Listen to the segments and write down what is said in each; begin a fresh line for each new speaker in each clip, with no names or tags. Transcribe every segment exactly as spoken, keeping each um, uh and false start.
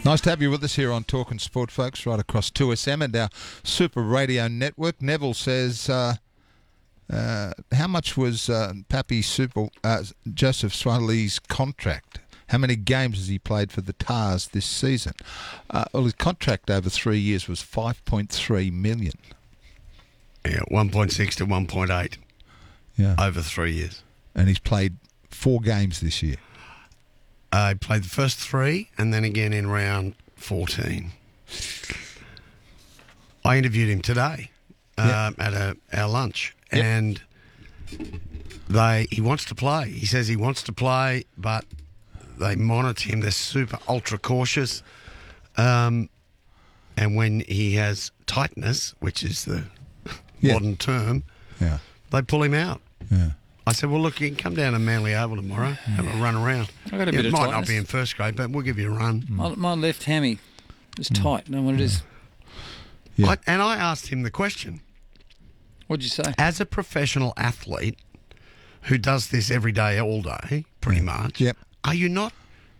Nice to have you with us here on Talking Sport, folks, right across two S M and our Super Radio Network. Neville says, uh, uh, how much was uh, Pappy Super uh, Joseph Swaley's contract? How many games has he played for the Tars this season? Uh, well, his contract over three years was five point three million dollars.
Yeah, one point six to one point eight
Yeah.
over three years.
And he's played four games this year.
I uh, played the first three and then again in round fourteen. I interviewed him today um, at a, our lunch,
Yep.
and they he wants to play. He says he wants to play, but they monitor him. They're super ultra cautious. Um, and when he has tightness, which is the
Yeah.
modern term,
Yeah.
they pull him out.
Yeah.
I said, well, look, you can come down to Manly Oval tomorrow, have a run around.
I got a
Yeah,
bit
it
of
might not
tightness.
be in first grade, but we'll give you a run.
My, my left hammy is tight. Know what it is?
Yeah.
I, and I asked him the question,
What'd you say?
as a professional athlete who does this every day, all day, pretty much,
Yep.
are you not,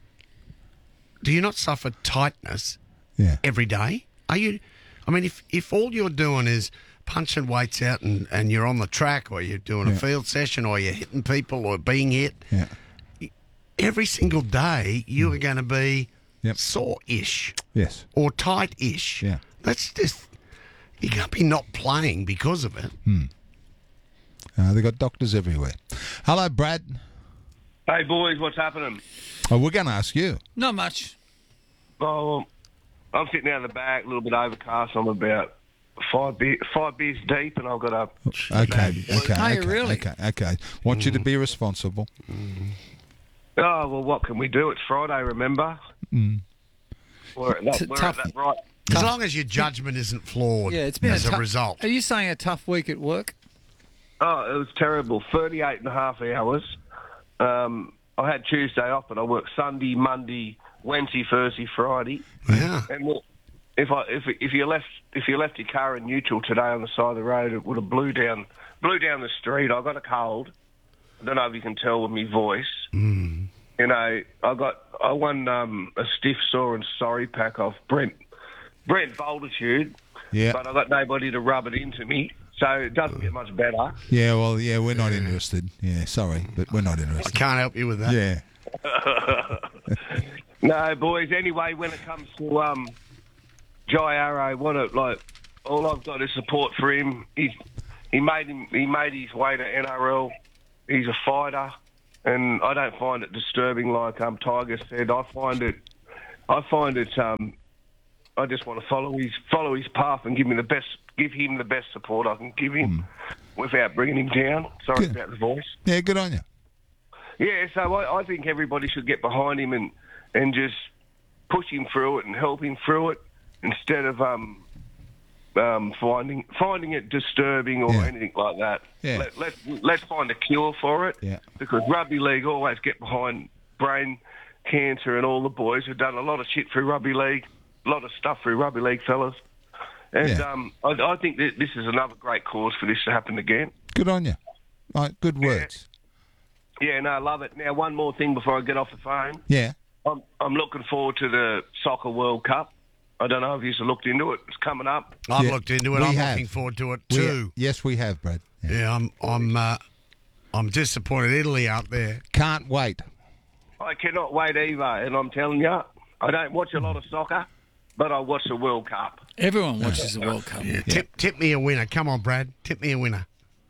do you not suffer tightness
Yeah.
every day? Are you, I mean, if, if all you're doing is punching weights out and, and you're on the track or you're doing
Yeah.
a field session or you're hitting people or being hit,
Yeah.
every single day you are going to be
Yep.
sore-ish
Yes.
or tight-ish.
Yeah.
That's just, you can't be not playing because of it.
Uh, they've got doctors everywhere. Hello, Brad.
Hey boys, what's happening?
Oh, we're going to ask you.
Not much.
Oh, I'm sitting out in the back, a little bit overcast. I'm about five beer, five beers deep, and I've got a.
Okay, okay,
Are you
okay,
really?
okay, okay. Want you to be responsible.
Oh well, what can we do? It's Friday, remember? Mm. We're at that,
T-
we're
tough.
at that right.
As long as your judgment isn't flawed
Yeah, it's been
as
a,
a,
tou-
result.
Are you saying a tough week at work?
Oh, it was terrible. thirty-eight and a half hours. Um, I had Tuesday off, but I worked Sunday, Monday, Wednesday, Thursday, Friday.
Yeah.
And well, if I if if you left if you left your car in neutral today on the side of the road, it would have blew down blew down the street. I got a cold. I don't know if you can tell with my voice. Mm. You know, I got I won um, a stiff sore and sorry pack off Brent Brent Bolditude,
Yeah.
but I got nobody to rub it into me, so it doesn't get much better.
Yeah, well, yeah, we're not interested. Yeah, sorry, but we're not
I
interested.
can't help you with that.
Yeah.
No, boys. Anyway, when it comes to um, Jai Arrow, what it like? All I've got is support for him. He's he made him he made his way to N R L. He's a fighter, and I don't find it disturbing. Like um, Tiger said, I find it. I find it. Um, I just want to follow his follow his path and give him the best. Give him the best support I can give him without bringing him down. Sorry
Good.
about the voice.
Yeah, good on you.
Yeah, so I, I think everybody should get behind him and, and just push him through it and help him through it instead of um, um, finding finding it disturbing or
Yeah.
anything like that.
Yeah.
Let, let's let's find a cure for it.
Yeah.
Because rugby league always get behind brain cancer and all the boys who've done a lot of shit through rugby league, a lot of stuff through rugby league fellas. And
Yeah.
um, I, I think that this is another great cause for this to happen again.
Good on you. Right, good words.
Yeah, no, I love it. Now, one more thing before I get off the phone.
Yeah.
I'm, I'm looking forward to the Soccer World Cup. I don't know if you've looked into it. It's coming up.
I've
Yeah,
looked into it.
we
I'm
have.
looking forward to it
We-
too.
yes, we have, Brad. Yeah.
Yeah, I'm I'm uh, I'm disappointed. Italy out there.
Can't wait.
I cannot wait either. And I'm telling you, I don't watch a lot of soccer, but I watch the World Cup.
Everyone watches the World Cup.
Yeah. Tip tip me a winner. Come on, Brad. Tip me a winner.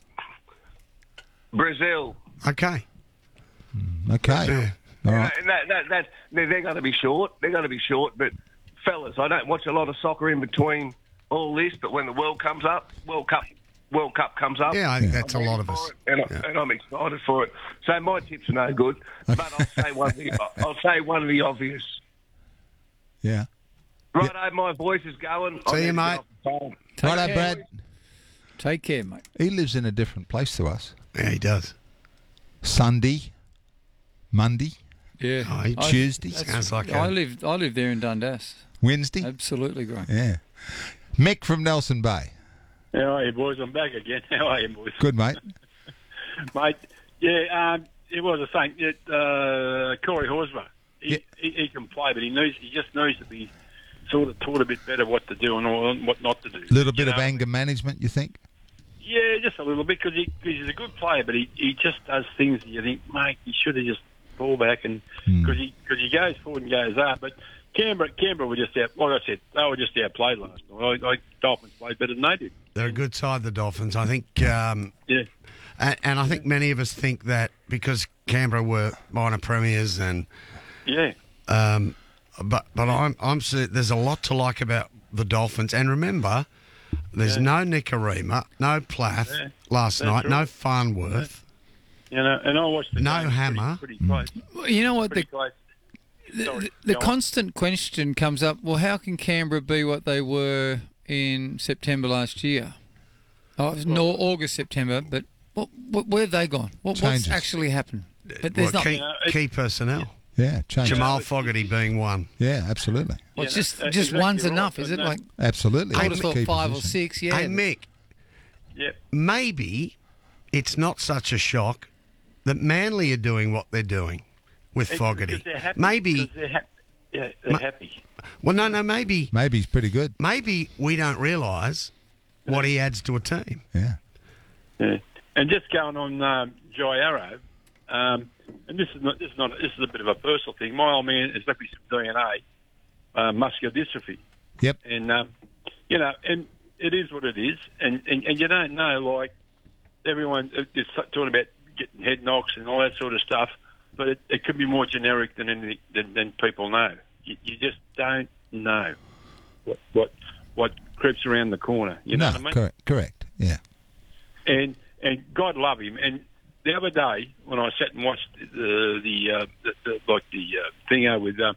Brazil.
Okay.
Okay.
Yeah.
All right.
And that, that, that, they're, they're going to be short. They're going to be short. But, fellas, I don't watch a lot of soccer in between all this, but when the World comes up, World Cup World Cup comes up.
Yeah, I think that's a
I'm
lot of
ready
us.
for it, and, I, and I'm excited for it. So my tips are no good, but I'll say one. Of the, I'll say one of the obvious.
Yeah.
Righto, my voice is going.
See
I
you,
need to get
mate.
off the phone.
Take
Righto,
care.
Brad.
Take care, mate.
He lives in a different place to us.
Yeah, he does.
Sunday, Monday,
Yeah.
Oh, he-
I-
Tuesday,
that's-
Sounds like
I
a-
live. I live there in Dundas.
Wednesday.
Absolutely great.
Yeah. Mick from Nelson Bay.
How are you, boys? I'm back again. How are you, boys?
Good, mate.
Mate, yeah, um, it was a thing. It, uh, Corey Horsburgh, he, he, he can play, but he needs he just needs to be sort of taught a bit better what to do and all, what not to do.
Little bit
You
of
know?
anger management, you think?
Yeah, just a little bit because he, 'cause he's a good player, but he, he just does things that you think, mate, he should have just fall back and because he because he goes forward and goes up. But Canberra, Canberra were just out. Like I said, they were just outplayed last night. I, I Dolphins played better than they did.
They're a good side, the Dolphins. I think, um,
Yeah,
and, and I think many of us think that because Canberra were minor premiers and.
yeah.
Um, but but I'm I'm se- there's a lot to like about the Dolphins, and remember, there's
Yeah.
no Nicarima, no Plath
Yeah.
last
That's
night, no
right.
Farnworth,
You know, and I watched the
No
game
hammer.
Pretty, pretty close.
Well, you know what?
Pretty
The,
close.
the,
Sorry,
the, the
go on.
constant question comes up, well, how can Canberra be what they were in September last year? Oh, it was no, August, September, but what, what, where have they gone? What, what's
Changes.
actually happened? But there's
well,
not.
key,
Yeah, it-
key personnel.
Yeah, change.
Jamal Fogarty being one.
Yeah, absolutely.
Well, it's
Yeah,
just
that's
just
exactly
one's
right,
enough, is it?
but no-
Like
Absolutely.
I
Hey,
would have thought
Key
five or
position.
six. Yeah.
Hey,
but-
Mick,
Yeah,
maybe it's not such a shock that Manly are doing what they're doing with
It's
Fogarty.
because they're happy,
Maybe,
because they're ha- yeah, they're
Ma-
happy.
well, no, no, maybe,
Maybe he's pretty good.
maybe we don't realise what he adds to a team.
Yeah.
Yeah. And just going on um, Jai Arrow, um, and this is not this is not this is a bit of a personal thing. My old man has left me some D N A, uh, muscular dystrophy,
Yep.
and um, you know, and it is what it is, and, and, and you don't know, like everyone is talking about getting head knocks and all that sort of stuff, but it, it could be more generic than anything than, than people know. You, you just don't know what what what creeps around the corner. You know
no,
what I mean?
correct. Correct. Yeah.
And and God love him. And the other day when I sat and watched the the, uh, the, the like the uh, thingo with um,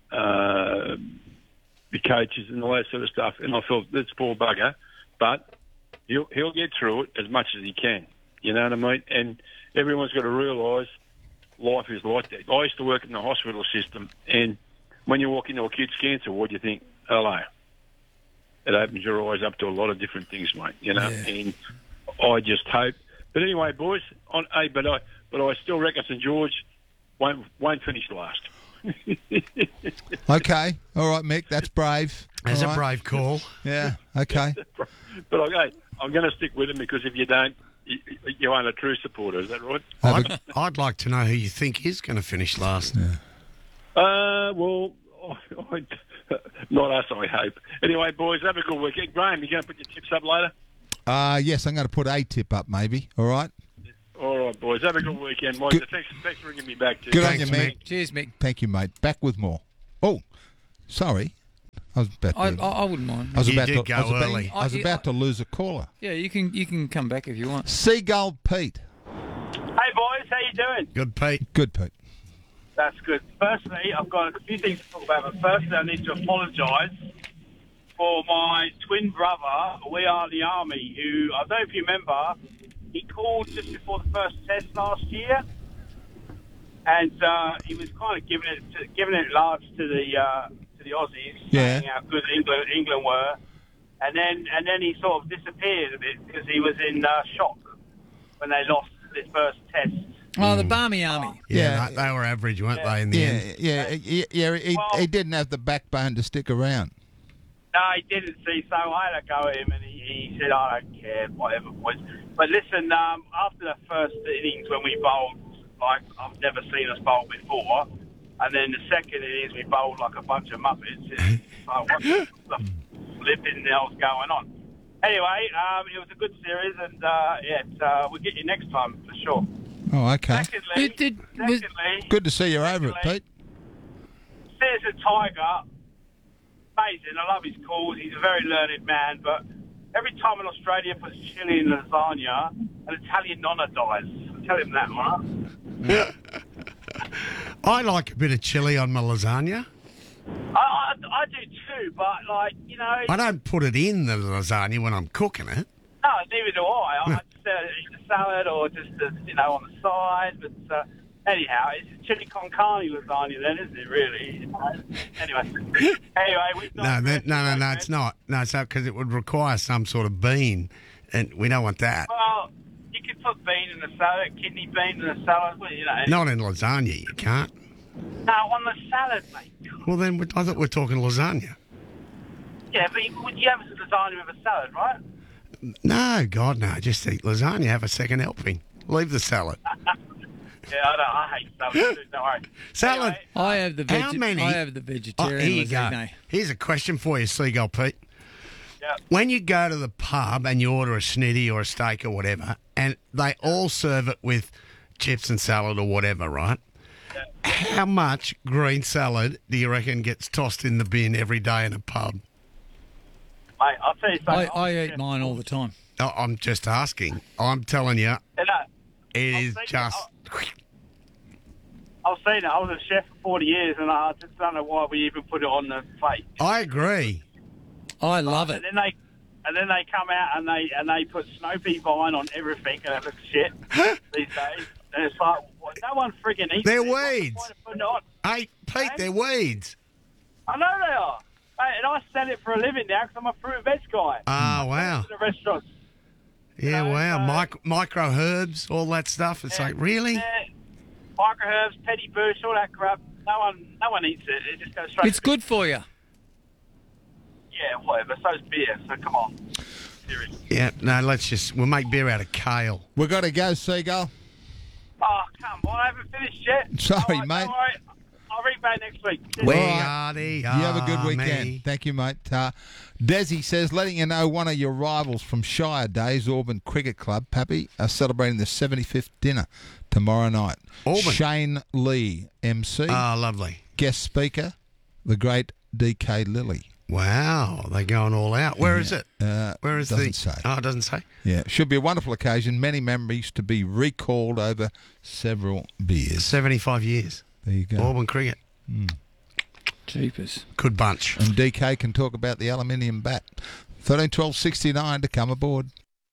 uh, the coaches and all that sort of stuff, and I thought this poor bugger, but he'll he'll get through it as much as he can. You know what I mean? And everyone's got to realise life is like that. I used to work in the hospital system, and when you walk into a kids' cancer ward, you think, hello. It opens your eyes up to a lot of different things, mate. You know, and I just hope. But anyway, boys, on, hey, but I, but I still reckon St George won't won't finish last.
Okay. All right, Mick. That's brave.
That's
All
a
right.
brave call.
Yeah. Okay.
But okay, I'm going to stick with him because if you don't, you, you aren't a true supporter. Is that right?
Have a-
I'd, I'd like to know who you think is going to finish last.
Uh, well, not us, I hope. Anyway, boys, have a good weekend. Graham, you going to put your tips up later?
Uh, yes, I'm going to put a tip up, maybe. All right.
All right, boys, have a good weekend. Mike,
Good-
thanks, thanks for bringing me back. Too.
Good on
Thanks,
you, Mick.
Mick.
Cheers, Mick.
Thank you, mate. Back with more. Oh, sorry. I was about to.
I, I, I wouldn't mind.
I was
You
about
did
to.
go
I was about,
early.
I was
I-
about to lose a caller.
Yeah, you can you can come back if you want.
Seagull Pete.
Hey boys, how you doing?
Good, Pete.
Good, Pete.
That's good. Firstly, I've got a few things to talk about, but firstly I need to apologise for my twin brother, We Are the Army, who, I don't know if you remember, he called just before the first test last year, and uh, he was kind of giving it to, giving it large to the uh, to the Aussies,
Yeah.
saying how good England England were, and then and then he sort of disappeared a bit because he was in uh, shock when they lost this first test.
Oh, the Barmy Army.
Yeah,
Yeah.
they, they were average, weren't
Yeah.
they, in the
Yeah,
end?
yeah, yeah, yeah. He,
Well-
he didn't have the backbone to stick around.
No, he didn't see, so I had a go at him, and he, he said, I don't care, whatever, boys. But listen, um, after the first innings when we bowled, like I've never seen us bowl before, and then the second innings we bowled like a bunch of muppets, it's like, what the flipping hell's going on? Anyway, um, it was a good series, and uh, yeah, it's, uh, we'll get you next time, for sure.
Oh, okay.
Secondly,
Did- did- was-
secondly
Good to see you're over it, Pete.
Cesar Tiger, amazing. I love his calls. He's a very learned man, but every time in Australia puts chili in lasagna, an Italian nonna dies. Tell him that, Mark.
I like a bit of chili on my lasagna.
I, I, I do too, but like you know,
I don't put it in the lasagna when I'm cooking it.
no, neither do I. I just uh, eat a salad or just uh, you know on the side. But uh, anyhow, it's chili con carne lasagna, then, isn't it? Really? Anyway, anyway, we've
No,
not
that, no, no, no, it's not. No, it's not because it would require some sort of bean, and we don't want that.
Well, you can put bean in a salad, kidney bean in a salad. Well, you know,
Not in lasagna, you can't.
No, on the salad, mate.
Well, then we- I thought we were talking lasagna.
Yeah, but you, you have a lasagna with a salad, right?
No, God, no. Just eat lasagna. Have a second helping. Leave the salad.
Yeah, I, don't, I hate salad too, don't worry.
Salad.
Anyway,
I have the
How
veg-
many-
I have the
Oh,
vegetarian
here you go.
lasagne.
Here's a question for you, Seagull Pete.
yeah.
When you go to the pub and you order a snitty or a steak or whatever, and they all serve it with chips and salad or whatever, right? How much green salad do you reckon gets tossed in the bin every day in a pub?
Mate, I'll tell you
I,
something.
I
I'm
eat mine all the time.
Oh, I'm just asking. I'm telling you,
You know,
it
I'll
is
say-
just.
I've seen it. I was a chef for forty years, and I just don't know why we even put it on the plate.
I agree.
I love it.
And then they, and then they come out and they and they put Snoopy vine on everything, and it looks shit these days. And it's like, well, no one friggin' eats
They're
it. What's the
weeds.
point of putting it on?
Hey, Pete, they're weeds.
I know they are. Mate, and I sell it for a living now because I'm a fruit and veg guy.
Ah, wow.
To the restaurants.
Yeah,
So,
wow.
uh,
Mic- micro herbs, all that stuff. It's like, really?
Yeah, microherbs, petty bush, all that crap. No one, no one eats it. It just goes straight.
It's
to
good for you.
Yeah, whatever. So's beer. So come on. Seriously.
Yeah, no, let's just, we'll make beer out of kale.
we got to go, Seagull.
Oh, come on. I haven't finished yet.
Sorry,
All right,
mate.
Don't worry. I'll read back next week.
We
All right.
are the
You have a good
army.
weekend. Thank you, mate. Uh, Desi says, letting you know one of your rivals from Shire Days, Auburn Cricket Club, Pappy, are celebrating the seventy-fifth dinner tomorrow night.
Auburn.
Shane Lee, M C.
Ah, lovely.
Guest speaker, the great D K Lilly.
Wow, they're going all out. Where is it?
Uh,
Where is
doesn't
the?
say.
Oh, it doesn't say.
Yeah, should be a wonderful occasion. Many memories to be recalled over several beers.
Seventy-five years.
There you go.
Auburn cricket.
Jeepers.
Good bunch.
And D K can talk about the aluminium bat. thirteen twelve sixty-nine to come aboard.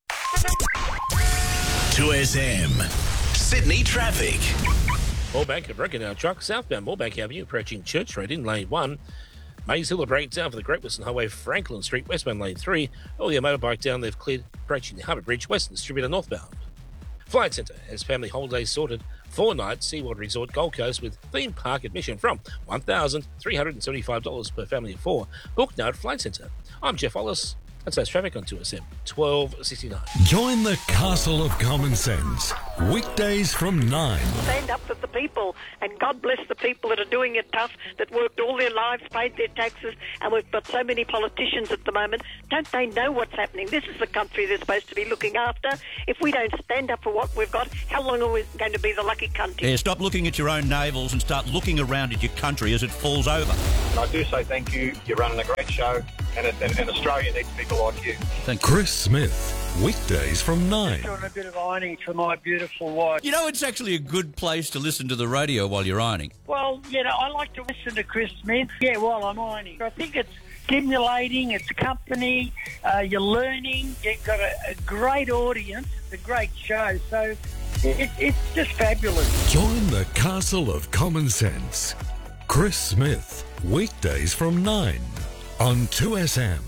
two S M. Sydney traffic.
Moorebank at Brickendown truck, southbound Moorebank Avenue, approaching Church Street in lane one. Mays Hill, a breakdown for the Great Western Highway, Franklin Street, westbound lane three. Earlier motorbike down, they've cleared, approaching the Harbour Bridge, Western Distributor northbound. Flight Centre has family holidays sorted. Four nights SeaWorld Resort Gold Coast with theme park admission from one thousand three hundred seventy-five dollars per family of four. Book now at Flight Centre. I'm Jeff Wallace. That's our traffic on two S M twelve sixty-nine.
Join the Castle of Common Sense. Weekdays from nine.
Stand up with the people, and God bless the people that are doing it tough, that worked all their lives, paid their taxes, and we've got so many politicians at the moment. Don't they know what's happening? This is the country they're supposed to be looking after. If we don't stand up for what we've got, how long are we going to be the lucky country?
Yeah, stop looking at your own navels and start looking around at your country as it falls over.
I do say thank you. You're running a great show, and, it, and, and Australia needs people like you.
Thank you.
Chris Smith. Weekdays from nine.
Doing a bit of ironing for my beautiful wife.
You know, it's actually a good place to listen to the radio while you're ironing.
Well, you know, I like to listen to Chris Smith, yeah, while I'm ironing. I think it's stimulating, it's company, uh, you're learning, you've got a, a great audience, it's a great show, so it, it's just fabulous.
Join the Castle of Common Sense. Chris Smith. Weekdays from nine on two S M.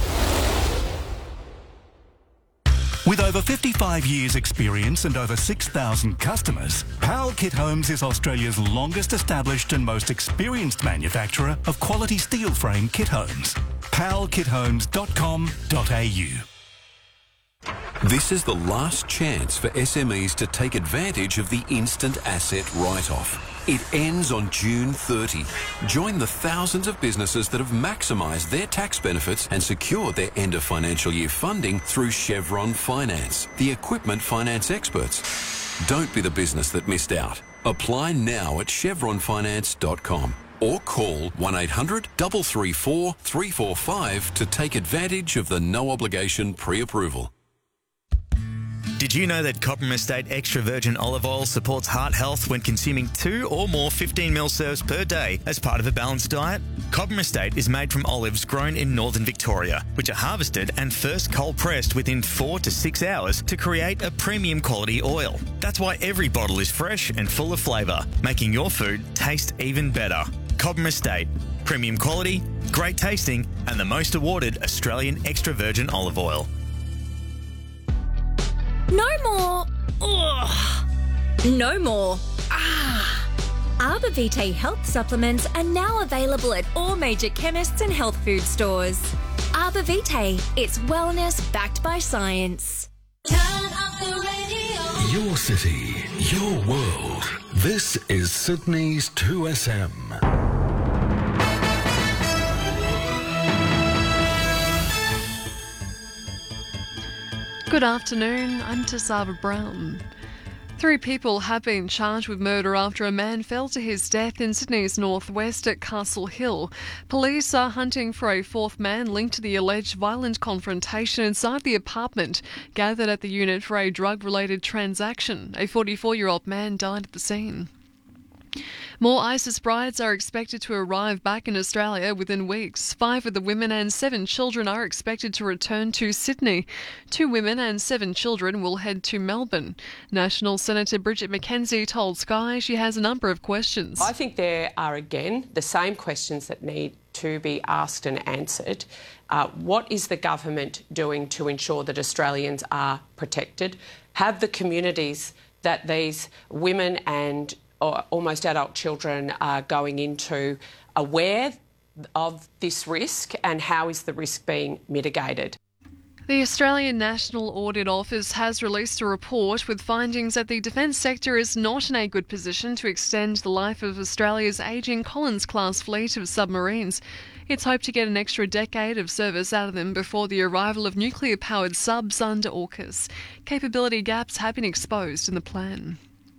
With over fifty-five years experience and over six thousand customers, Powell Kit Homes is Australia's longest established and most experienced manufacturer of quality steel frame kit homes. powell kit homes dot com dot a u.
This is the last chance for S M Es to take advantage of the instant asset write-off. It ends on June thirtieth. Join the thousands of businesses that have maximised their tax benefits and secured their end of financial year funding through Chevron Finance, the equipment finance experts. Don't be the business that missed out. Apply now at chevron finance dot com or call one eight hundred, three three four, three four five to take advantage of the no obligation pre-approval.
Did you know that Cobram Estate Extra Virgin Olive Oil supports heart health when consuming two or more fifteen mil serves per day as part of a balanced diet? Cobram Estate is made from olives grown in northern Victoria, which are harvested and first cold pressed within four to six hours to create a premium quality oil. That's why every bottle is fresh and full of flavour, making your food taste even better. Cobram Estate, premium quality, great tasting, and the most awarded Australian extra virgin olive oil.
No more. Ugh. No more. Ah. Arbor-Vitae health supplements are now available at all major chemists and health food stores. Arbor-Vitae, it's wellness backed by science.
Turn up the radio. Your city, your world. This is Sydney's two S M.
Good afternoon, I'm Tasaba Brown. Three people have been charged with murder after a man fell to his death in Sydney's northwest at Castle Hill. Police are hunting for a fourth man linked to the alleged violent confrontation inside the apartment gathered at the unit for a drug-related transaction. A forty-four-year-old man died at the scene. More ISIS brides are expected to arrive back in Australia within weeks. Five of the women and seven children are expected to return to Sydney. Two women and seven children will head to Melbourne. National Senator Bridget McKenzie told Sky she has a number of questions.
I think there are, again, the same questions that need to be asked and answered. Uh, what is the government doing to ensure that Australians are protected? Have the communities that these women and or almost adult children are going into aware of this risk, and how is the risk being mitigated?
The Australian National Audit Office has released a report with findings that the defence sector is not in a good position to extend the life of Australia's ageing Collins-class fleet of submarines. It's hoped to get an extra decade of service out of them before the arrival of nuclear-powered subs under AUKUS. Capability gaps have been exposed in the plan.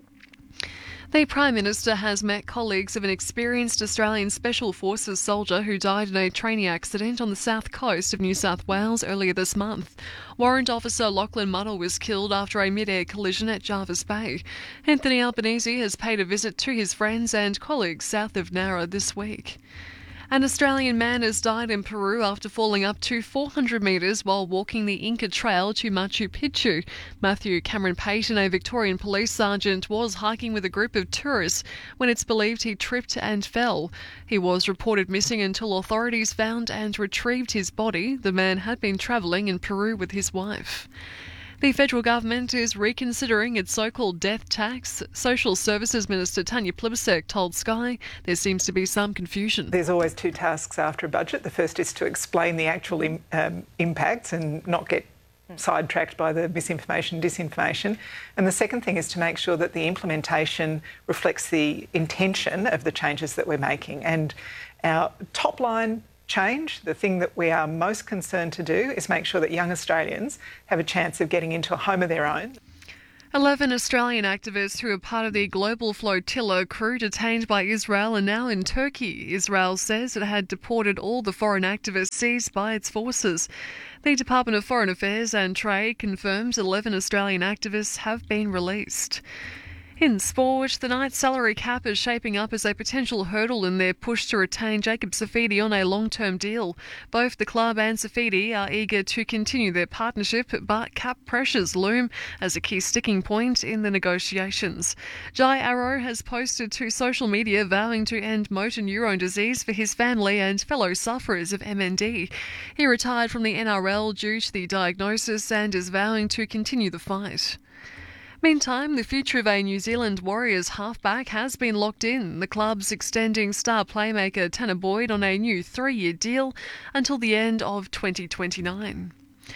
The Prime Minister has met colleagues of an experienced Australian Special Forces soldier who died in a training accident on the south coast of New South Wales earlier this month. Warrant Officer Lachlan Muddle was killed after a mid-air collision at Jarvis Bay. Anthony Albanese has paid a visit to his friends and colleagues south of Nara this week. An Australian man has died in Peru after falling up to four hundred metres while walking the Inca Trail to Machu Picchu. Matthew Cameron Payton, a Victorian police sergeant, was hiking with a group of tourists when it's believed he tripped and fell. He was reported missing until authorities found and retrieved his body. The man had been travelling in Peru with his wife. The federal government is reconsidering its so-called death tax. Social Services Minister Tanya Plibersek told Sky there seems to be some confusion.
There's always two tasks after a budget. The first is to explain the actual im- um, impacts and not get sidetracked by the misinformation, disinformation. And the second thing is to make sure that the implementation reflects the intention of the changes that we're making. And our top line change, the thing that we are most concerned to do is make sure that young Australians have a chance of getting into a home of their own.
Eleven Australian activists who are part of the Global Flotilla crew detained by Israel are now in Turkey. Israel says it had deported all the foreign activists seized by its forces. The Department of Foreign Affairs and Trade confirms eleven Australian activists have been released. In sport, the Knights' salary cap is shaping up as a potential hurdle in their push to retain Jacob Safidi on a long-term deal. Both the club and Safidi are eager to continue their partnership, but cap pressures loom as a key sticking point in the negotiations. Jai Arrow has posted to social media vowing to end motor neurone disease for his family and fellow sufferers of M N D. He retired from the N R L due to the diagnosis and is vowing to continue the fight. Meantime, the future of a New Zealand Warriors halfback has been locked in. The club's extending star playmaker Tanner Boyd on a new three-year deal until the end of twenty twenty-nine.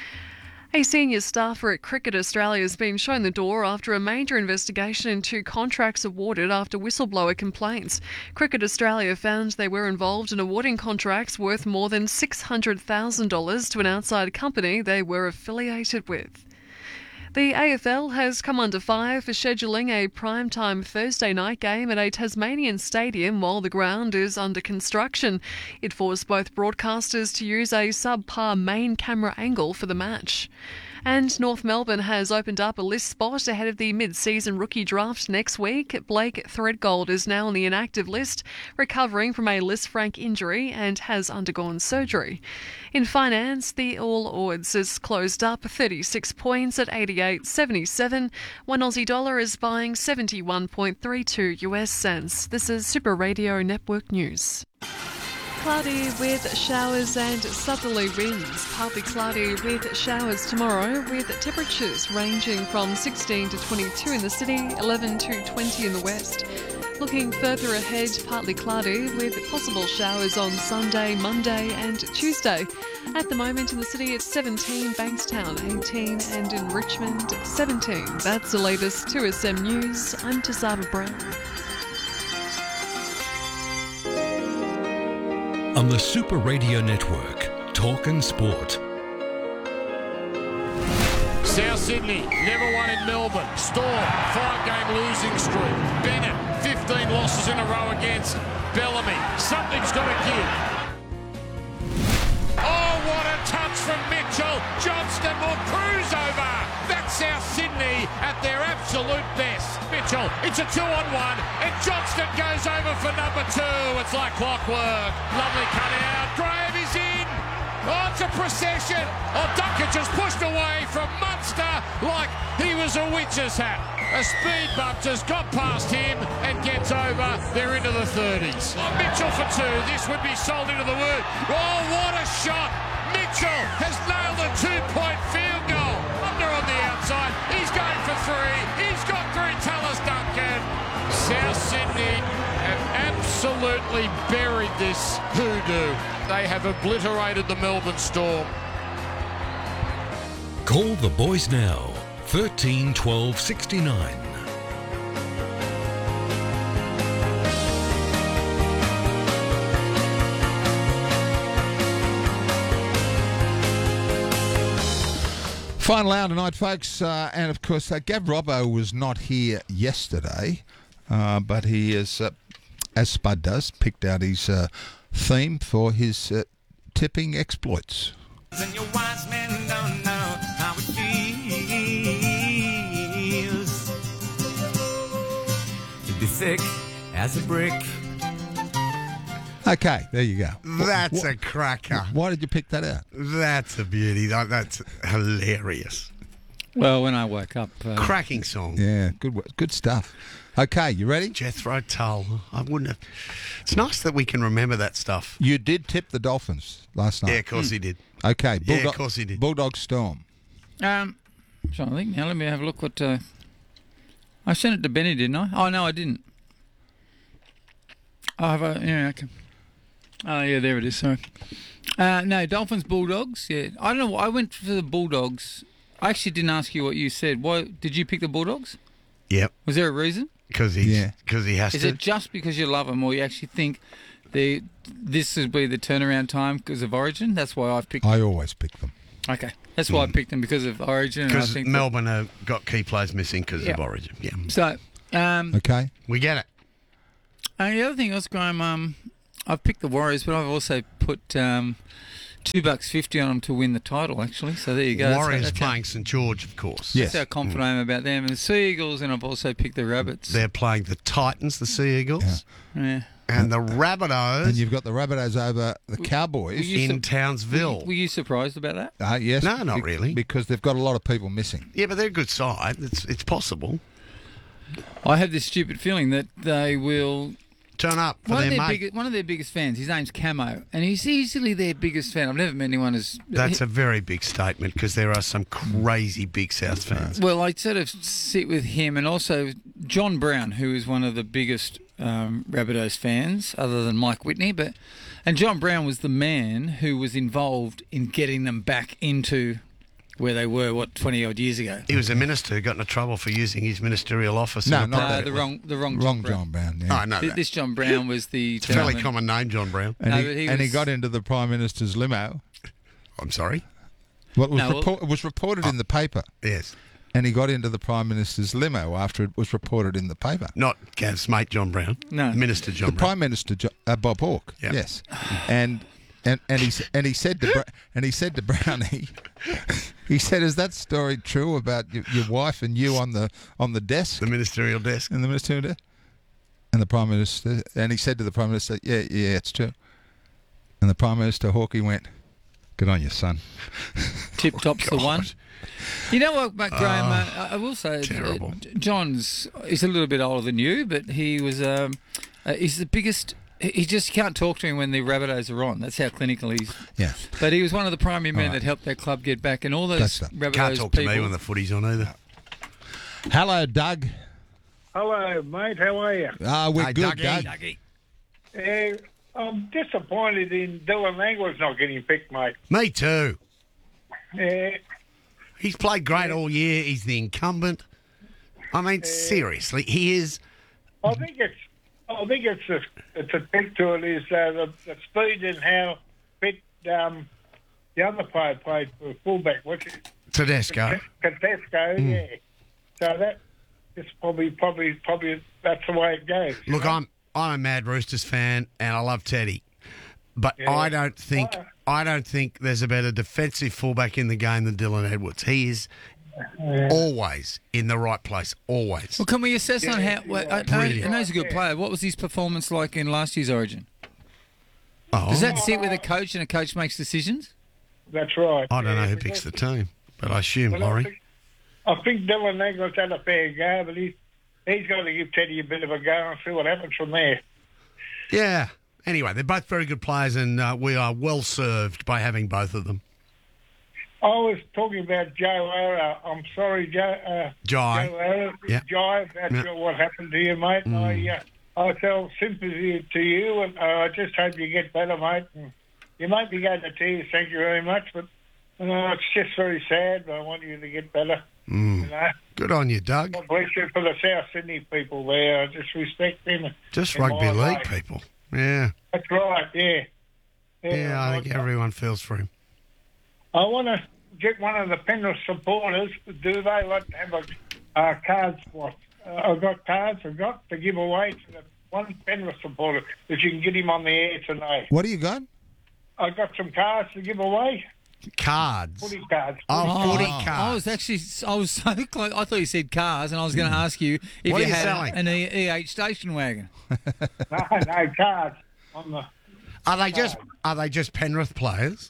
A senior staffer at Cricket Australia has been shown the door after a major investigation into contracts awarded after whistleblower complaints. Cricket Australia found they were involved in awarding contracts worth more than six hundred thousand dollars to an outside company they were affiliated with. The A F L has come under fire for scheduling a primetime Thursday night game at a Tasmanian stadium while the ground is under construction. It forced both broadcasters to use a subpar main camera angle for the match. And North Melbourne has opened up a list spot ahead of the mid-season rookie draft next week. Blake Threadgold is now on the inactive list, recovering from a Lisfranc injury and has undergone surgery. In finance, the All Ords is closed up thirty-six points at eighty-eight seventy-seven. One Aussie dollar is buying seventy-one point three two U S cents. This is Super Radio Network News. cloudy with showers and southerly winds. Partly cloudy with showers tomorrow, with temperatures ranging from sixteen to twenty-two in the city, eleven to twenty in the west. Looking further ahead, partly cloudy with possible showers on Sunday, Monday and Tuesday. At the moment in the city it's seventeen, Bankstown eighteen and in Richmond seventeen. That's the latest two S M News. I'm Tazava Brown.
On the Super Radio Network, Talkin' Sport.
South Sydney never won in Melbourne. Storm, five-game losing streak. Bennett, fifteen losses in a row against Bellamy. Something's got to give. Oh, what a touch from Mitchell. Johnston will cruise over. That's South Sydney at their absolute best. Mitchell, it's a two-on-one, and Johnston goes over for number two. It's like clockwork. Lovely cut out. Graham is in. Oh, it's a procession. Oh, Duncan just pushed away from Munster like he was a witch's hat. A speed bump just got past him and gets over. They're into the thirties. Oh, Mitchell for two. This would be sold into the wood. Oh, what a shot. Mitchell has nailed a two-point field goal. Under on the outside. He's going for three. He's got three. Tallis Duncan. South Sydney have absolutely buried this hoodoo. They have obliterated the Melbourne Storm.
Call the boys now. thirteen twelve sixty-nine.
Final hour tonight, folks, uh, and of course, uh, Gav Robbo was not here yesterday, uh, but he is, uh, as Spud does, picked out his uh, theme for his uh, tipping exploits.
And your wise men don't know how it feels to be thick as a brick.
Okay, there you go.
That's
Wh-
a cracker.
Why did you pick that out?
That's a beauty. That- That's hilarious.
Well, when I woke up... Uh,
Cracking song.
Yeah, good wo- good stuff. Okay, you ready?
Jethro Tull. I wouldn't have... It's nice that we can remember that stuff.
You did tip the Dolphins last night.
Yeah, of course he did.
Okay,
Yeah, of
Bulldog,
course he did.
Bulldog Storm.
Um, trying to think now. Let me have a look what... Uh, I sent it to Benny, didn't I? Oh, no, I didn't. Oh, have I... Yeah, okay. Oh, yeah, there it is, sorry. Uh, no, Dolphins, Bulldogs, yeah. I don't know, I went for the Bulldogs. I actually didn't ask you what you said. Why did you pick the Bulldogs?
Yep.
Was there a reason?
Because he's because he has
Is
to.
it just because you love them, or you actually think the this would be the turnaround time because of Origin? That's why I've picked
I always pick them.
Okay. That's why I picked them, because of Origin. and I
Because
think that-
Melbourne have got key players missing because
Yeah.
of Origin. Yeah.
So, um,
Okay.
We get it.
And the other thing else, Graham, um, I've picked the Warriors, but I've also put um, two bucks fifty on them to win the title. Actually, so there you go.
Warriors
that's how,
playing St George, of course.
That's how confident I am about them. And the Sea Eagles, and I've also picked the Rabbits.
They're playing the Titans, the Sea Eagles,
Yeah.
and the Rabbitohs.
And you've got the Rabbitohs over the Cowboys
you
in
su-
Townsville.
Were you surprised about that?
Uh, yes.
No, not
be-
really.
Because they've got a lot of people missing.
Yeah, but they're a good side. It's it's possible.
I have this stupid feeling that they will
turn up for
one
their
of their
mate.
biggest, one of their biggest fans. His name's Camo, and he's easily their biggest fan. I've never met anyone as
That's a very big statement because there are some crazy big South fans.
Well, I sort of sit with him, and also John Brown, who is one of the biggest um, Rabbitohs fans, other than Mike Whitney. But and John Brown was the man who was involved in getting them back into where they were, what, twenty odd years ago.
He was a minister who got into trouble for using his ministerial office.
No,
in
not
No,
that.
the wrong, the wrong,
Wrong
John
John Brown.
Oh,
Yeah.
I know
Th-
that.
This John Brown was the
It's a fairly
gentleman-
common name, John Brown.
And,
No,
he,
but he
and he
was-
got into the Prime Minister's limo.
I'm sorry?
What was
No, well-
report, it was reported in the paper.
Yes.
And he got into the Prime Minister's limo after it was reported in the paper.
Not Gav's mate, John Brown.
No.
Minister John
the
Brown.
Prime Minister, Jo- uh, Bob Hawke.
Yeah.
Yes. And and and he s- and he said to Bra- and he said to Brownie, he said, "Is that story true about your, your wife and you on the on the desk,
The ministerial desk.
in the ministerial desk?" And the Prime Minister, and he said to the Prime Minister, "Yeah, yeah, it's true." And the Prime Minister Hawke went, "Good on you, son."
Tip Top's the one. You know what, but Graham,
Oh,
uh, I will say,
terrible.
uh, John's he's a little bit older than you, but he was um, uh, he's the biggest he he just can't talk to him when the Rabbitohs are on. That's how clinical he's.
Yeah.
But he was one of the primary men
All right.
that helped that club get back, and all those
That's
Rabbitohs
Can't talk
people.
to me when the footy's on either.
Hello, Doug.
Hello, mate. How are you?
Ah, we're
Hey,
good,
Dougie.
Doug.
Uh, I'm disappointed in Dylan Angler's not getting picked, mate.
Me too.
Uh,
He's played great all year. He's the incumbent. I mean, seriously, he is.
I think it's. I think it's a it's a trick to it is uh, the, the speed and how fit um, the other player played for fullback. What's it?
Tedesco.
Tedesco,
Mm.
yeah. So that it's probably probably probably that's the way it goes. you
Look,
know?
I'm I'm a Mad Roosters fan, and I love Teddy, but
Yeah.
I don't think
Oh.
I don't think there's a better defensive fullback in the game than Dylan Edwards. He is
Yeah.
always in the right place, always.
Well, can we assess on
Yeah,
how? Well, I, I,
Brilliant.
I know he's a good player. What was his performance like in last year's Origin?
Oh,
Does that sit with a coach, and a coach makes decisions?
That's right.
I don't know
yeah,
who picks the team, but I assume
Well, I
Laurie.
think, I think Dylan Angler's had a fair go, but he's he's got to give Teddy a bit of a go and see what happens from there.
Yeah. Anyway, they're both very good players, and uh, we are well served by having both of them.
I was talking about Joe Ara. I'm sorry, Joe. Uh,
Jai.
Joe Ara.
Yeah.
Jai, that's
Yeah.
what happened to you, mate.
Mm.
I, uh, I felt sympathy to you, and uh, I just hope you get better, mate. And you might be going to tears, thank you very much, but you know, it's just very sad. I want you to get better.
Mm.
You know?
Good on you, Doug.
God bless you for the South Sydney people there. I just respect them.
Just
in
rugby
my
league
way.
people. Yeah.
That's right, yeah.
Yeah, I think everyone feels for him.
I want to get one of the Penrith supporters. Do they like to have a uh, card spot? Uh, I've got cards I've got to give away to the one Penrith supporter if you can get him on the air tonight.
What do you got?
I've got some cards to give away.
Cards.
Footy cards.
Oh, footy
I
cards.
was actually, I was so close. I thought you said cars, and I was going to ask you if
What
you
are you
had
selling?
an E H station wagon.
No, no cards. On the,
Are they just are they just Penrith players?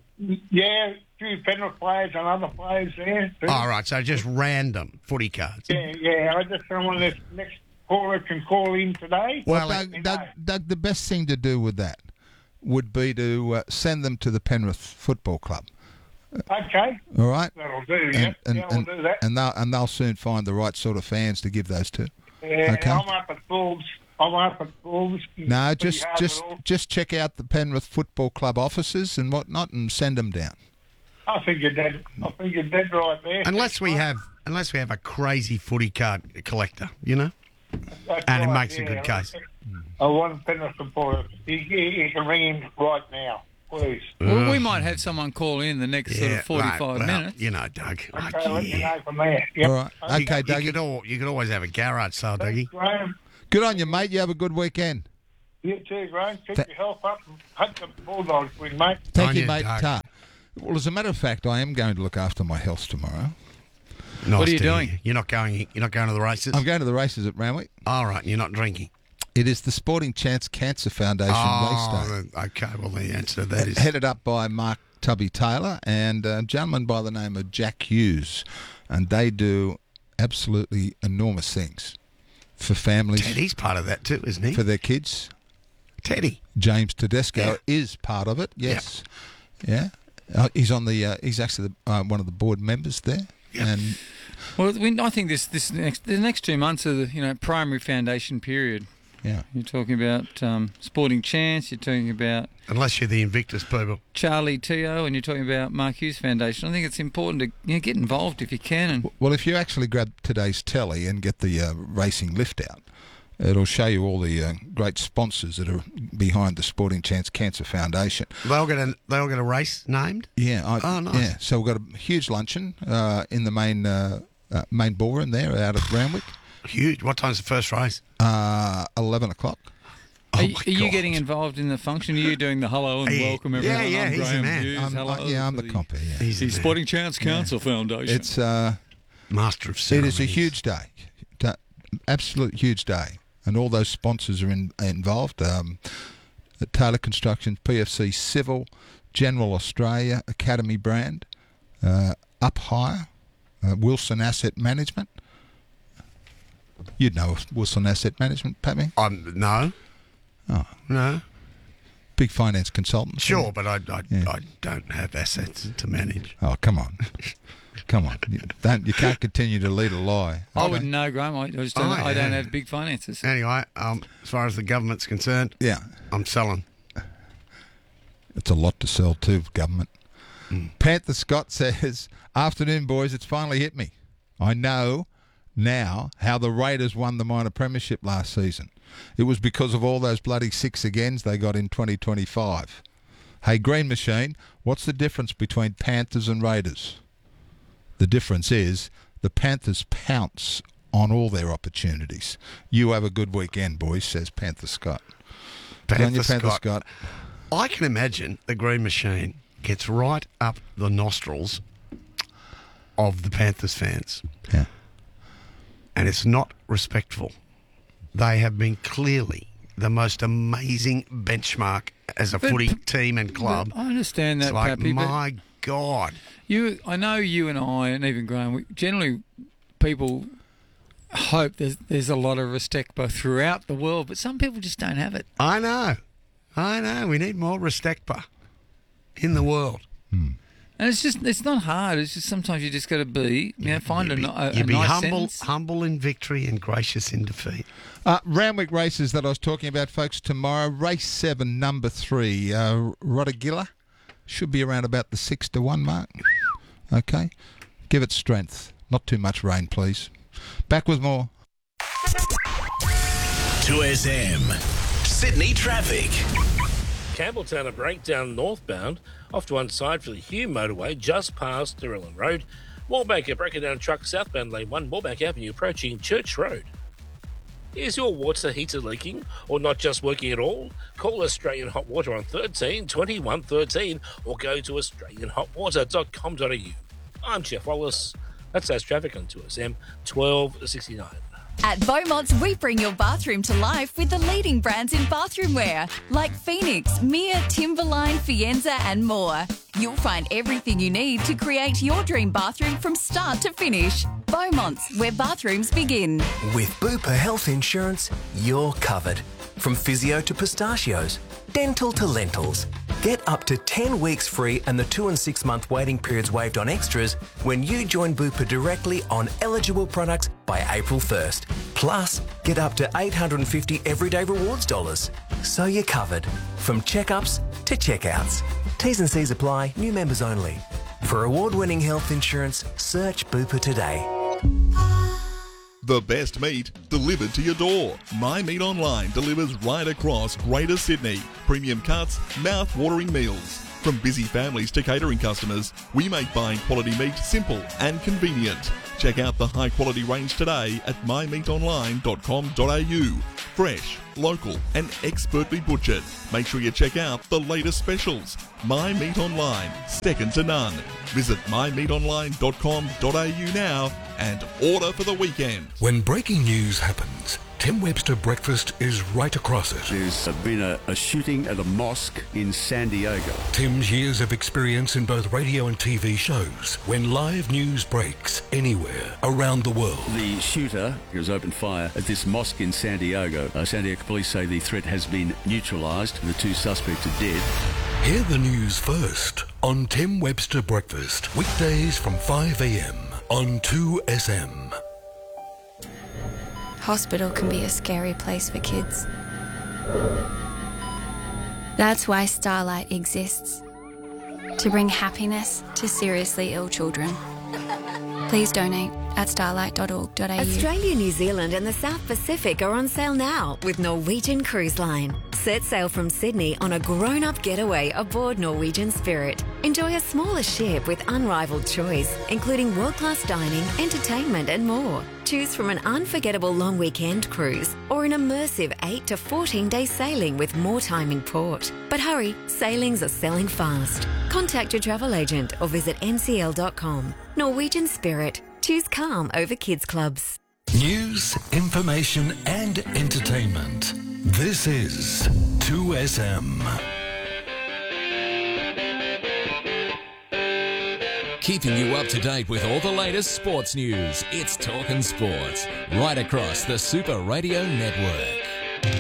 yeah, a few Penrith players and other players there. too.
All right, so just random footy cards.
Yeah, yeah. I just don't want this next caller can call in today.
Well,
Let me
Doug,
know.
Doug, Doug, the best thing to do with that would be to uh, send them to the Penrith Football Club.
Okay.
All right?
That'll do, yeah.
And,
yeah, we'll
and,
do that.
and, they'll, and they'll soon find the right sort of fans to give those to.
Yeah,
Okay.
I'm up at Wolves. I'm up at Wolves.
No,
Pretty
just
hard
just
at all.
just check out the Penrith Football Club offices and whatnot, and send them down.
I think you're dead. I think you're dead right there.
Unless we have unless we have a crazy footy card collector, you know,
That's
and it
right,
makes a
yeah.
good case.
I want Penrith supporter. You, you, you can ring him right now, please.
Well, we might have someone call in the next sort
Yeah,
of forty-five
right, well,
minutes.
You know, Doug. Like,
Okay, let me
yeah.
know from there. Yep.
All right.
You,
Okay,
you
Dougie.
could all, you could always have a garage sale, Dougie.
Graham,
Good on you, mate. You have a good weekend.
you too, Graham. Keep
Th-
your health up and hunt the Bulldogs win, mate.
Thank
On
you,
you,
mate.
Doug.
Ta. Well, as a matter of fact, I am going to look after my health tomorrow.
Nice
What are you
to hear.
doing?
You're not going. You're not going to the races.
I'm going to the races at Randwick.
All right. You're not drinking.
It is the Sporting Chance Cancer Foundation race day.
Oh, okay. Well, the answer to that is
Headed up by Mark Tubby Taylor and a gentleman by the name of Jack Hughes. And they do absolutely enormous things for families,
Teddy's part of that too, isn't he?
for their kids.
Teddy.
James Tedesco
Yeah.
is part of it, yes. Yeah. Uh, he's on the. Uh, he's actually the, uh, one of the board members there. And
Well, we, I think this this next the next two months are the you know primary foundation period.
yeah.
You're talking about um, Sporting Chance. You're talking about
Unless you're the Invictus people.
Charlie Teo, and you're talking about Mark Hughes Foundation. I think it's important to you know, get involved if you can. And
Well, if you actually grab today's telly and get the uh, racing lift out, it'll show you all the uh, great sponsors that are behind the Sporting Chance Cancer Foundation.
They'll get a they'll get a race named.
Yeah. I,
Oh, nice.
Yeah. So we've got a huge luncheon uh, in the main uh, uh, main ballroom there out at Randwick.
Huge. What time's the first race?
Uh, eleven o'clock.
are,
Oh
you-
my
are you
God.
getting involved in the function? Are you doing the hello and
Yeah.
welcome
Yeah,
everyone?
yeah,
I'm
he's a
Graham
man.
Hughes,
I'm,
hello
uh, yeah, I'm
for
the compere. Yeah.
He's
The
the
Sporting Chance Cancer Foundation.
It's uh,
master of
it
ceremonies.
is a huge day, Da- absolute huge day, and all those sponsors are in, involved. Um, Taylor Construction, P F C Civil, General Australia, Academy Brand, uh, Up Higher, uh, Wilson Asset Management. You'd know of Wilson Asset Management, Pat.
Um, no.
Oh.
No.
Big finance consultant.
Sure, but I, I,
Yeah.
I don't have assets to manage.
Oh, come on. Come on. You, don't, you can't continue to lead a lie.
I
Okay?
wouldn't know, Graham. I just don't,
Oh,
I don't
yeah.
have big finances.
Anyway, um, as far as the government's concerned,
yeah,
I'm selling.
It's a lot to sell too, government. Panther Scott says, afternoon, boys, it's finally hit me. I know now how the Raiders won the minor premiership last season. It was because of all those bloody six agains they got in twenty twenty-five. Hey, Green Machine, what's the difference between Panthers and Raiders? The difference is the Panthers pounce on all their opportunities. You have a good weekend, boys, says Panther Scott. Good on you,
Panther
Panther
Scott.
Scott.
I can imagine the Green Machine gets right up the nostrils of the Panthers fans.
Yeah.
And it's not respectful. They have been clearly the most amazing benchmark as a
But-
footy team and club.
But I understand that,
It's like,
Pappy, but
my God.
You, I know you and I, and even Graham, we, generally people hope there's there's a lot of respect both throughout the world, but some people just don't have it.
I know. I know. We need more respect in the world.
And it's just, it's not hard. It's just sometimes you just got to be, you know, find
You
a,
be,
a, a
you be
nice
humble,
sentence.
humble in victory and gracious in defeat.
Uh, Randwick races that I was talking about, folks, tomorrow. Race seven, number three, uh, Rodagilla. Should be around about the six to one mark. Okay. Give it strength. Not too much rain, please. Back with more.
two S M. Sydney traffic.
Campbelltown a breakdown northbound, off to one side for the Hume motorway, just past Derellan Road. Moorebank a breaking down truck southbound lane one, Moorebank Avenue approaching Church Road. Is your water heater leaking or not just working at all? Call Australian Hot Water on thirteen twenty-one thirteen or go to australian hot water dot com dot a u. I'm Jeff Wallace. That's our traffic on two S M twelve sixty-nine.
At Beaumont's, we bring your bathroom to life with the leading brands in bathroom wear, like Phoenix, Mia, Timberline, Fienza and more. You'll find everything you need to create your dream bathroom from start to finish. Beaumont's, where bathrooms begin.
With Bupa Health Insurance, you're covered. From physio to pistachios, dental to lentils. Get up to ten weeks free and the two and six month waiting periods waived on extras when you join Bupa directly on eligible products by April first. Plus, get up to eight hundred fifty everyday rewards dollars. So you're covered. From checkups to checkouts. T's and C's apply, new members only. For award-winning health insurance, search Bupa today.
The best meat delivered to your door. My Meat Online delivers right across Greater Sydney. Premium cuts, mouth-watering meals. From busy families to catering customers, we make buying quality meat simple and convenient. Check out the high-quality range today at my meat online dot com dot a u. Fresh, local and expertly butchered. Make sure you check out the latest specials. My Meat Online, second to none. Visit my meat online dot com dot a u now and order for the weekend.
When breaking news happens, Tim Webster Breakfast is right across it.
There's been a, a shooting at a mosque in San Diego.
Tim's years of experience in both radio and T V shows when live news breaks anywhere around the world.
The shooter has opened fire at this mosque in San Diego. Uh, San Diego police say the threat has been neutralised. The two suspects are dead.
Hear the news first on Tim Webster Breakfast, weekdays from five a.m. on two S M.
Hospital can be a scary place for kids. That's why Starlight exists. To bring happiness to seriously ill children. Please donate at starlight dot org dot a u.
Australia, New Zealand and the South Pacific are on sale now with Norwegian Cruise Line. Set sail from Sydney on a grown-up getaway aboard Norwegian Spirit. Enjoy a smaller ship with unrivaled choice, including world-class dining, entertainment and more. Choose from an unforgettable long weekend cruise or an immersive eight to fourteen day sailing with more time in port. But hurry, sailings are selling fast. Contact your travel agent or visit n c l dot com. Norwegian Spirit. Choose calm over kids clubs.
News, information and entertainment. This is two S M.
Keeping you up to date with all the latest sports news. It's Talkin' Sports, right across the Super Radio Network.